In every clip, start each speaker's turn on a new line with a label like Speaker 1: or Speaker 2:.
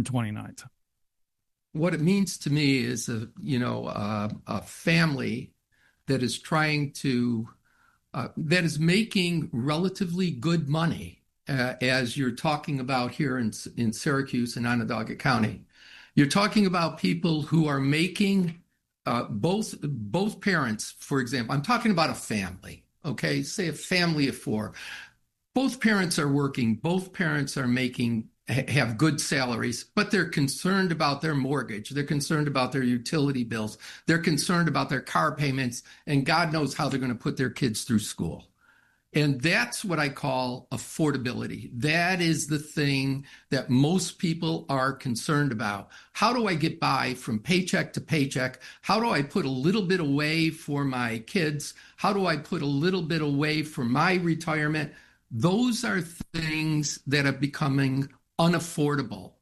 Speaker 1: 29th?
Speaker 2: What it means to me is a family that is trying to that is making relatively good money, as you're talking about here in Syracuse and Onondaga County. You're talking about people who are making both parents, for example. I'm talking about a family, okay? Say a family of four. Both parents are working. Both parents are have good salaries, but they're concerned about their mortgage. They're concerned about their utility bills. They're concerned about their car payments, and God knows how they're going to put their kids through school. And that's what I call affordability. That is the thing that most people are concerned about. How do I get by from paycheck to paycheck? How do I put a little bit away for my kids? How do I put a little bit away for my retirement? Those are things that are becoming unaffordable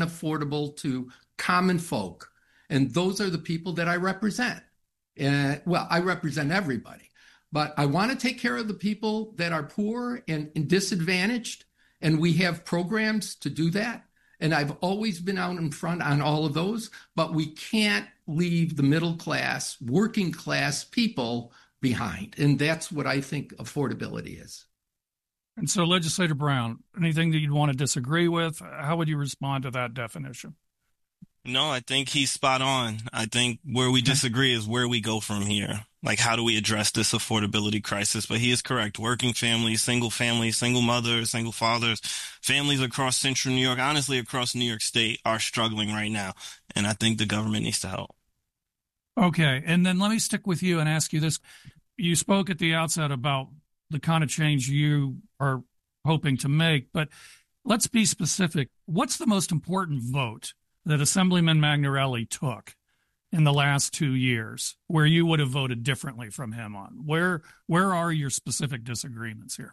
Speaker 2: to common folk. And those are the people that I represent. Well, I represent everybody, but I want to take care of the people that are poor and disadvantaged. And we have programs to do that. And I've always been out in front on all of those, but we can't leave the middle class, working class people behind. And that's what I think affordability is.
Speaker 1: And so, Legislator Brown, anything that you'd want to disagree with? How would you respond to that definition?
Speaker 3: No, I think he's spot on. I think where we disagree is where we go from here. Like, how do we address this affordability crisis? But he is correct. Working families, single mothers, single fathers, families across central New York, honestly, across New York State are struggling right now. And I think the government needs to help.
Speaker 1: Okay. And then let me stick with you and ask you this. You spoke at the outset about the kind of change you are hoping to make, but let's be specific. What's the most important vote that Assemblyman Magnarelli took in the last 2 years where you would have voted differently from him on? Where are your specific disagreements here?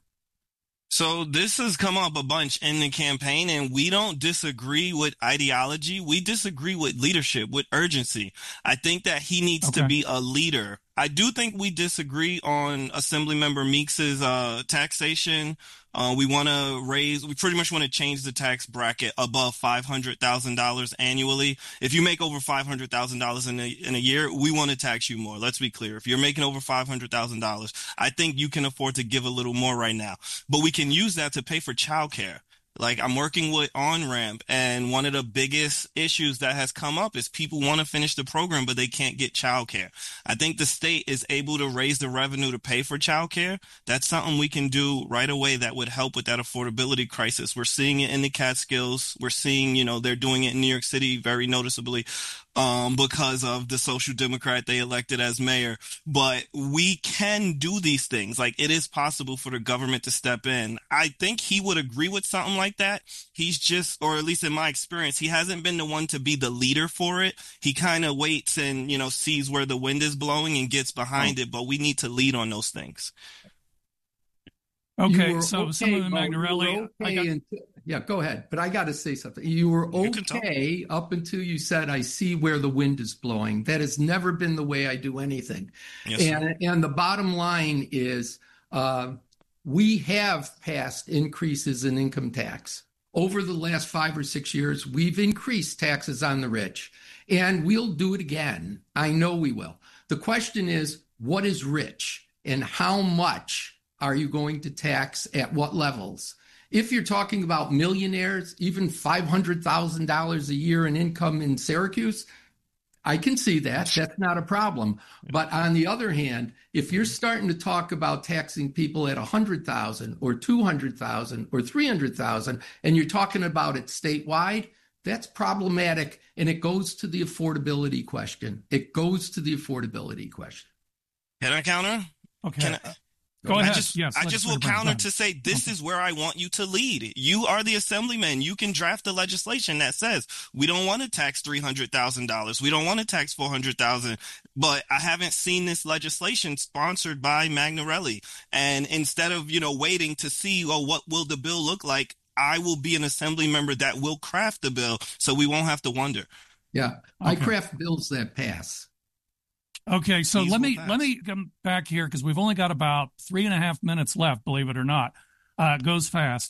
Speaker 3: So this has come up a bunch in the campaign, and we don't disagree with ideology. We disagree with leadership, with urgency. I think that he needs to be a leader. I do think we disagree on Assemblymember Meeks's taxation. We pretty much want to change the tax bracket above $500,000 annually. If you make over $500,000 in a year, we want to tax you more. Let's be clear. If you're making over $500,000, I think you can afford to give a little more right now. But we can use that to pay for childcare. Like, I'm working with OnRamp, and one of the biggest issues that has come up is people want to finish the program, but they can't get childcare. I think the state is able to raise the revenue to pay for childcare. That's something we can do right away that would help with that affordability crisis. We're seeing it in the Catskills. We're seeing, they're doing it in New York City very noticeably. Because of the social democrat they elected as mayor. But we can do these things. Like, it is possible for the government to step in. I think he would agree with something like that. He's just, or at least in my experience, he hasn't been the one to be the leader for it. He kind of waits and, sees where the wind is blowing and gets behind it. But we need to lead on those things.
Speaker 1: Okay, so Assemblyman Magnarelli.
Speaker 2: Yeah, go ahead. But I got to say something. You were okay up until you said, I see where the wind is blowing. That has never been the way I do anything. Yes, and the bottom line is we have passed increases in income tax. Over the last 5 or 6 years, we've increased taxes on the rich, and we'll do it again. I know we will. The question is, what is rich and how much are you going to tax at what levels? If you're talking about millionaires, even $500,000 a year in income in Syracuse, I can see that. That's not a problem. But on the other hand, if you're starting to talk about taxing people at $100,000 or $200,000 or $300,000, and you're talking about it statewide, that's problematic. And it goes to the affordability question.
Speaker 3: Can I counter?
Speaker 1: Okay. Go ahead.
Speaker 3: I just will counter to say this is where I want you to lead. You are the assemblyman. You can draft the legislation that says we don't want to tax $300,000. We don't want to tax $400,000. But I haven't seen this legislation sponsored by Magnarelli. And instead of, waiting to see, what will the bill look like, I will be an assembly member that will craft the bill so we won't have to wonder.
Speaker 2: Yeah, I craft bills that pass.
Speaker 1: Okay, so let me come back here because we've only got about 3.5 minutes left, believe it or not. It goes fast.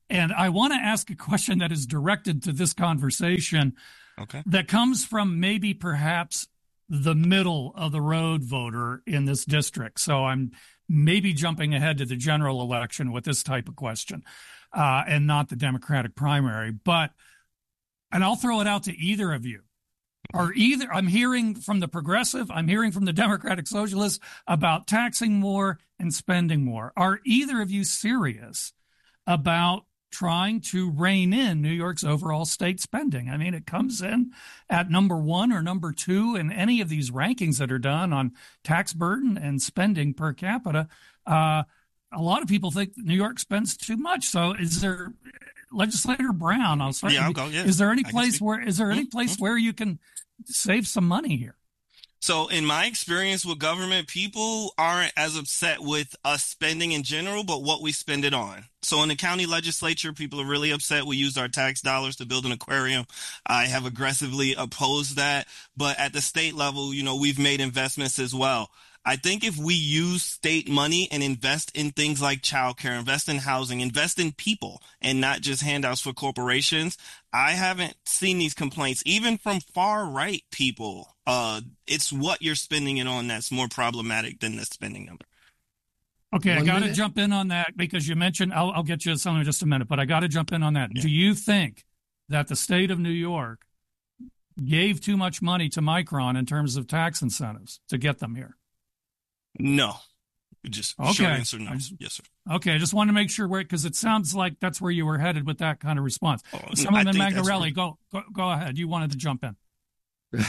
Speaker 1: And I want to ask a question that is directed to this conversation that comes from maybe perhaps the middle of the road voter in this district. So I'm maybe jumping ahead to the general election with this type of question and not the Democratic primary. And I'll throw it out to either of you. I'm hearing from the progressive, I'm hearing from the Democratic Socialists about taxing more and spending more. Are either of you serious about trying to rein in New York's overall state spending? I mean, it comes in at number 1 or number 2 in any of these rankings that are done on tax burden and spending per capita. A lot of people think New York spends too much. So is there, Legislator Brown, I'll start.
Speaker 3: I'll go. Yeah.
Speaker 1: Is there any place where you can save some money here?
Speaker 3: So in my experience with government, people aren't as upset with us spending in general, but what we spend it on. So in the county legislature, people are really upset. We use our tax dollars to build an aquarium. I have aggressively opposed that. But at the state level, we've made investments as well. I think if we use state money and invest in things like childcare, invest in housing, invest in people and not just handouts for corporations, I haven't seen these complaints, even from far right people. It's what you're spending it on that's more problematic than the spending number.
Speaker 1: Okay, I got to jump in on that because you mentioned, I'll get you something in just a minute, but I got to jump in on that. Yeah. Do you think that the state of New York gave too much money to Micron in terms of tax incentives to get them here?
Speaker 3: No. Just short answer, no. Yes, sir.
Speaker 1: Okay, I just want to make sure because it sounds like that's where you were headed with that kind of response. Assemblyman Magnarelli, go ahead. You wanted to jump in.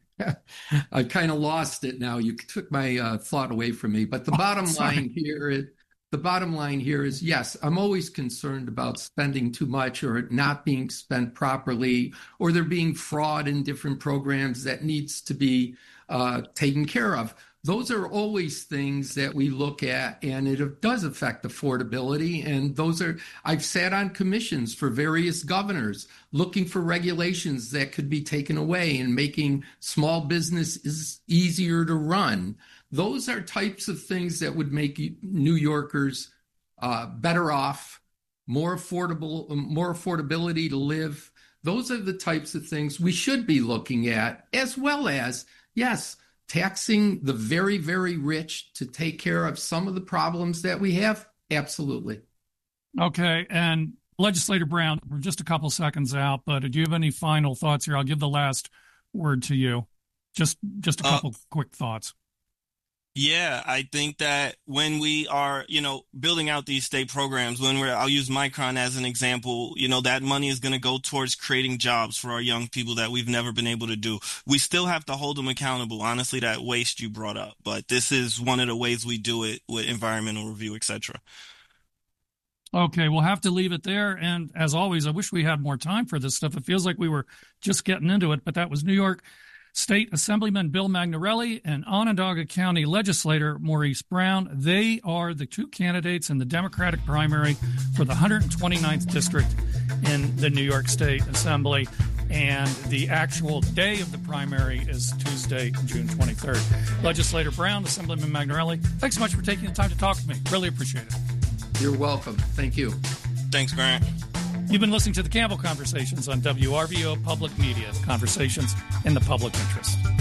Speaker 2: I kind of lost it now. You took my thought away from me. But the bottom line here is, yes, I'm always concerned about spending too much or it not being spent properly, or there being fraud in different programs that needs to be taken care of. Those are always things that we look at, and it does affect affordability. And I've sat on commissions for various governors looking for regulations that could be taken away and making small business easier to run. Those are types of things that would make New Yorkers better off, more affordability to live. Those are the types of things we should be looking at, as well as, yes, taxing the very, very rich to take care of some of the problems that we have? Absolutely.
Speaker 1: Okay. And Legislator Brown, we're just a couple seconds out, but do you have any final thoughts here? I'll give the last word to you. Just a couple quick thoughts.
Speaker 3: Yeah, I think that when we are, building out these state programs, I'll use Micron as an example, that money is going to go towards creating jobs for our young people that we've never been able to do. We still have to hold them accountable. Honestly, that waste you brought up, but this is one of the ways we do it with environmental review, etc.
Speaker 1: Okay, we'll have to leave it there. And as always, I wish we had more time for this stuff. It feels like we were just getting into it, but that was New York State Assemblyman Bill Magnarelli and Onondaga County Legislator Maurice Brown. They are the two candidates in the Democratic primary for the 129th District in the New York State Assembly. And the actual day of the primary is Tuesday, June 23rd. Legislator Brown, Assemblyman Magnarelli, thanks so much for taking the time to talk to me. Really appreciate it.
Speaker 2: You're welcome. Thank you.
Speaker 3: Thanks, Grant.
Speaker 1: You've been listening to the Campbell Conversations on WRVO Public Media, conversations in the public interest.